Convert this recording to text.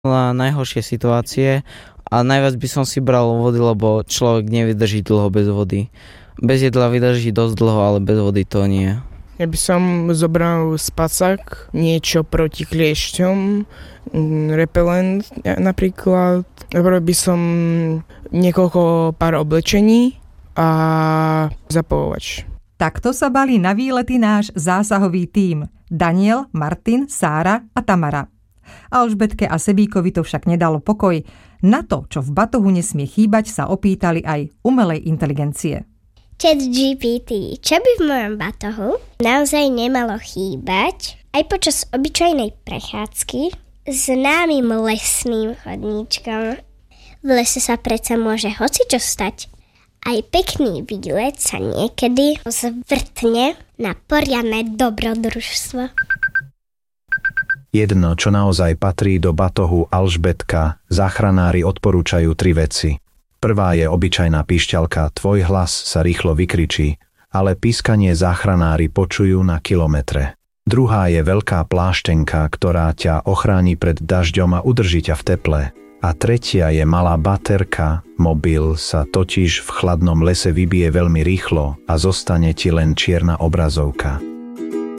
na najhoršie situácie a najviac by som si bral vody, lebo človek nevydrží dlho bez vody. Bez jedla vydrží dosť dlho, ale bez vody to nie. Ja by som zobral spacák, niečo proti kliešťom, repelent napríklad. Zobral by som niekoľko pár oblečení a zapalovač. Takto sa balí na výlety náš zásahový tím. Daniel, Martin, Sára a Tamara. Alžbetke a Sebíkovi to však nedalo pokoj. Na to, čo v batohu nesmie chýbať, sa opýtali aj umelej inteligencie. ChatGPT, čo by v mojom batohu naozaj nemalo chýbať aj počas obyčajnej prechádzky známym lesným chodníčkom. V lese sa predsa môže hocičo stať. Aj pekný výlet sa niekedy zvrtne na poriadne dobrodružstvo. Jedno, čo naozaj patrí do batohu Alžbetka, záchranári odporúčajú 3 veci. Prvá je obyčajná píšťalka, tvoj hlas sa rýchlo vykričí, ale pískanie záchranári počujú na kilometre. Druhá je veľká pláštenka, ktorá ťa ochráni pred dažďom a udrží ťa v teple. A tretia je malá baterka, mobil sa totiž v chladnom lese vybije veľmi rýchlo a zostane ti len čierna obrazovka.